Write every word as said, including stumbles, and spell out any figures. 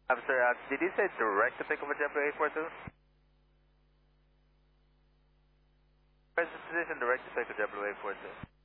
I'm sorry, uh, did you say direct to pick up a JetBlue eight four two? Where's the position direct to pick a JetBlue eight four two?